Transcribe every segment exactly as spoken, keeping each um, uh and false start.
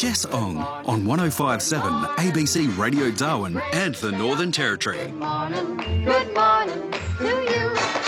Jess Ong on one oh five point seven A B C Radio Darwin and the Northern Territory. Good morning, good morning to you.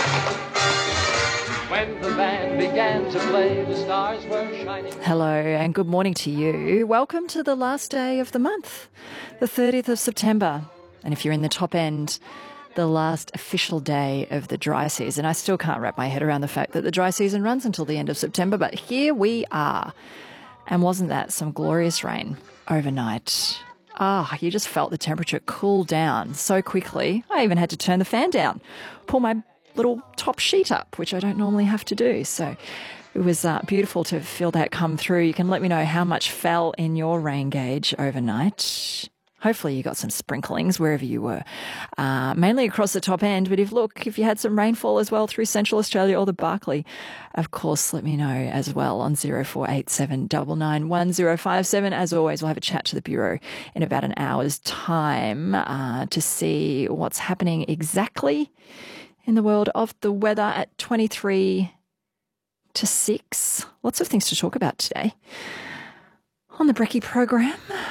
When the band began to play, the stars were shining. Hello and good morning to you. Welcome to the last day of the month, the thirtieth of September. And if you're in the top end, the last official day of the dry season. I still can't wrap my head around the fact that the dry season runs until the end of September, but here we are. And wasn't that some glorious rain overnight? Ah, you just felt the temperature cool down so quickly. I even had to turn the fan down, pull my little top sheet up, which I don't normally have to do. So it was uh, beautiful to feel that come through. You can let me know how much fell in your rain gauge overnight. Hopefully you got some sprinklings wherever you were, uh, mainly across the top end. But if, look, if you had some rainfall as well through Central Australia or the Barkly, of course, let me know as well on zero four eight seven nine nine one zero five seven. As always, we'll have a chat to the Bureau in about an hour's time uh, to see what's happening exactly in the world of the weather at twenty-three to six. Lots of things to talk about today. On the Brekkie program,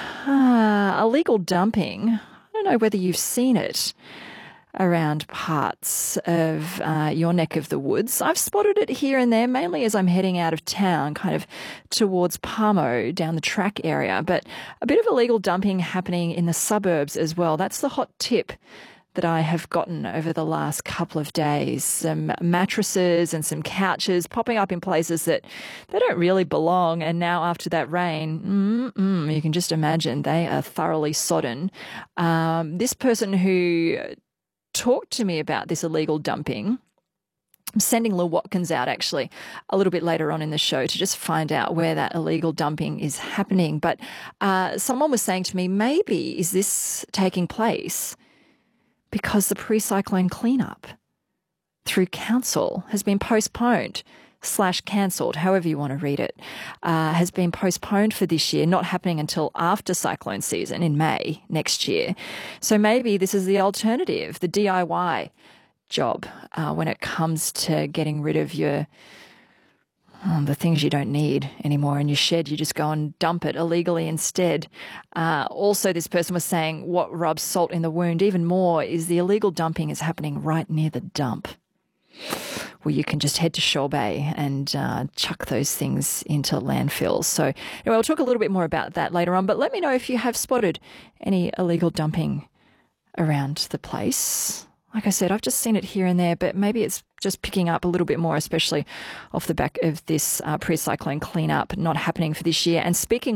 uh, illegal dumping. I don't know whether you've seen it around parts of uh, your neck of the woods. I've spotted it here and there, mainly as I'm heading out of town, kind of towards Palmo, down the track area. But a bit of illegal dumping happening in the suburbs as well. That's the hot tip that I have gotten over the last couple of days. Some mattresses and some couches popping up in places that they don't really belong. And now after that rain, mm-mm, you can just imagine they are thoroughly sodden. Um, this person who talked to me about this illegal dumping, I'm sending Lil Watkins out actually a little bit later on in the show to just find out where that illegal dumping is happening. But uh, someone was saying to me, maybe is this taking place because the pre-cyclone cleanup through council has been postponed slash cancelled, however you want to read it, uh, has been postponed for this year, not happening until after cyclone season in May next year. So maybe this is the alternative, the D I Y job uh, when it comes to getting rid of your Um, the things you don't need anymore in your shed. You just go and dump it illegally instead. Uh, also, this person was saying what rubs salt in the wound even more is the illegal dumping is happening right near the dump, where you can just head to Shore Bay and uh, chuck those things into landfills. So anyway, we'll talk a little bit more about that later on, but let me know if you have spotted any illegal dumping around the place. Like I said, I've just seen it here and there, but maybe it's just picking up a little bit more, especially off the back of this uh, pre-cyclone cleanup not happening for this year. And speaking